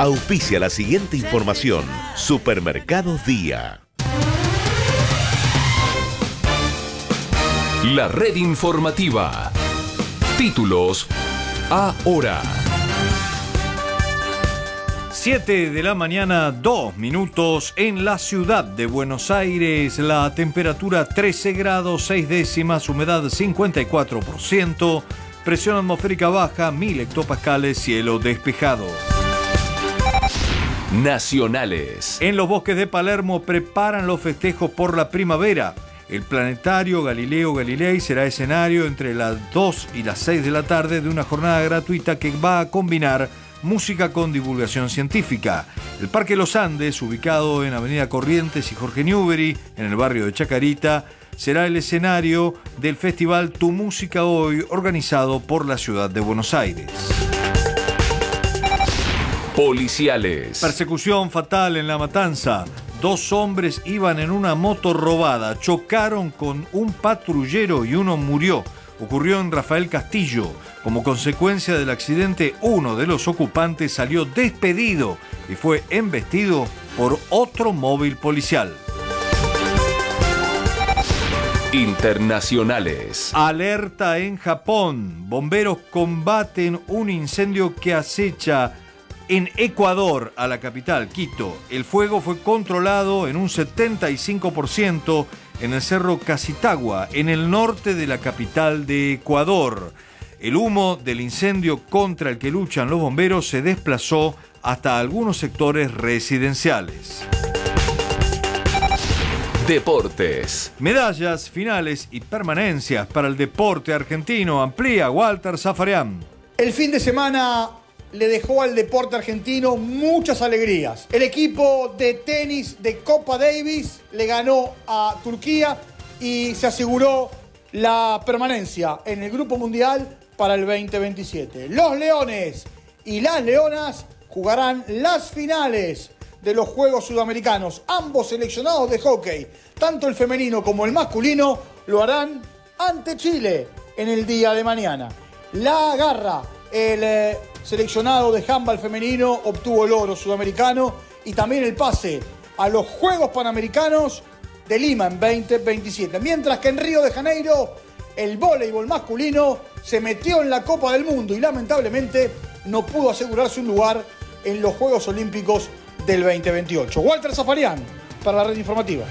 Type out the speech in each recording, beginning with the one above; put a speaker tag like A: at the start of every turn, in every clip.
A: Auspicia la siguiente información. Supermercados Día.
B: La red informativa. Títulos ahora.
C: 7 de la mañana, 2 minutos en la ciudad de Buenos Aires. La temperatura 13 grados 6 décimas, humedad 54%, presión atmosférica baja 1000 hectopascales, cielo despejado.
B: Nacionales.
C: En los bosques de Palermo preparan los festejos por la primavera. El planetario Galileo Galilei será escenario entre las 2 y las 6 de la tarde de una jornada gratuita que va a combinar música con divulgación científica. El Parque Los Andes, ubicado en Avenida Corrientes y Jorge Newbery, en el barrio de Chacarita, será el escenario del festival Tu Música Hoy, organizado por la ciudad de Buenos Aires.
B: Policiales.
C: Persecución fatal en La Matanza. 2 hombres iban en una moto robada, chocaron con un patrullero y uno murió. Ocurrió en Rafael Castillo. Como consecuencia del accidente, uno de los ocupantes salió despedido y fue embestido por otro móvil policial.
B: Internacionales.
C: Alerta en Japón. Bomberos combaten un incendio que acecha en Ecuador, a la capital, Quito. El fuego fue controlado en un 75% en el cerro Casitagua, en el norte de la capital de Ecuador. El humo del incendio contra el que luchan los bomberos se desplazó hasta algunos sectores residenciales.
B: Deportes.
C: Medallas, finales y permanencias para el deporte argentino. Amplía Walter Zafarian.
D: El fin de semana le dejó al deporte argentino muchas alegrías. El equipo de tenis de Copa Davis le ganó a Turquía y se aseguró la permanencia en el Grupo Mundial para el 2027. Los Leones y las Leonas jugarán las finales de los Juegos Sudamericanos. Ambos seleccionados de hockey, tanto el femenino como el masculino, lo harán ante Chile en el día de mañana. La Garra, el seleccionado de handball femenino, obtuvo el oro sudamericano y también el pase a los Juegos Panamericanos de Lima en 2027. Mientras que en Río de Janeiro, el voleibol masculino se metió en la Copa del Mundo y lamentablemente no pudo asegurarse un lugar en los Juegos Olímpicos del 2028. Walter Zafarian para la red informativa.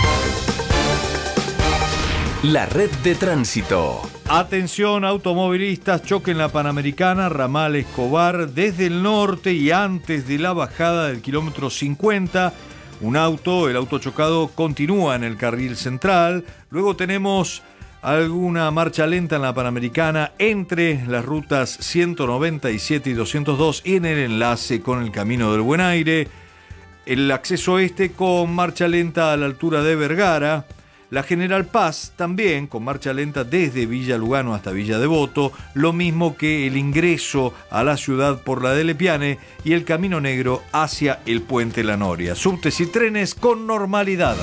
B: La red de tránsito.
C: Atención automovilistas, choque en la Panamericana, ramal Escobar, desde el norte y antes de la bajada del kilómetro 50. El auto chocado continúa en el carril central. Luego tenemos alguna marcha lenta en la Panamericana entre las rutas 197 y 202 y en el enlace con el Camino del Buen Aire. El acceso este con marcha lenta a la altura de Vergara. La General Paz también con marcha lenta desde Villa Lugano hasta Villa Devoto, lo mismo que el ingreso a la ciudad por la de Lepiane y el Camino Negro hacia el Puente La Noria. Subtes y trenes con normalidad.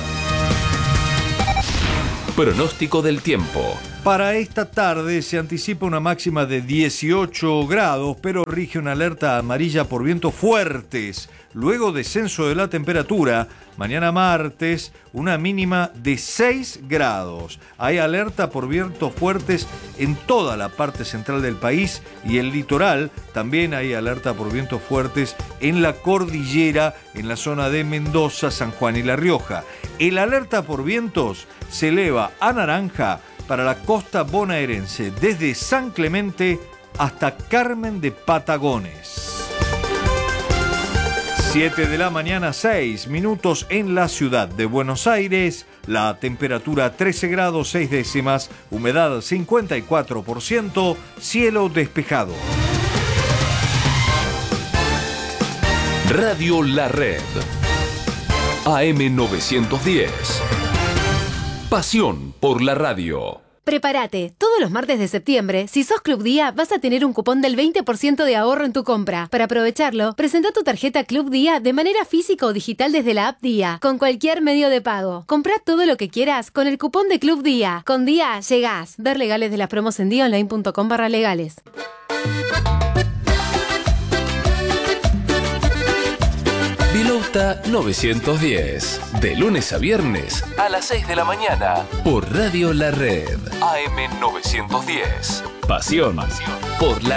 B: Pronóstico del tiempo.
C: Para esta tarde se anticipa una máxima de 18 grados, pero rige una alerta amarilla por vientos fuertes. Luego descenso de la temperatura, mañana martes, una mínima de 6 grados. Hay alerta por vientos fuertes en toda la parte central del país y el litoral. También hay alerta por vientos fuertes en la cordillera, en la zona de Mendoza, San Juan y La Rioja. El alerta por vientos se eleva a naranja para la costa bonaerense, desde San Clemente hasta Carmen de Patagones. 7 de la mañana, 6 minutos en la ciudad de Buenos Aires. La temperatura 13 grados 6 décimas, humedad 54%, cielo despejado.
B: Radio La Red. AM 910. Pasión por la radio.
E: Prepárate, todos los martes de septiembre, si sos Club Día, vas a tener un cupón del 20% de ahorro en tu compra. Para aprovecharlo, presenta tu tarjeta Club Día de manera física o digital desde la app Día, con cualquier medio de pago. Comprá todo lo que quieras con el cupón de Club Día. Con Día llegás. Ver legales de las promos en diaonline.com/legales.
B: Vilauta 910. De lunes a viernes a las 6 de la mañana. Por Radio La Red. AM 910. Pasión por la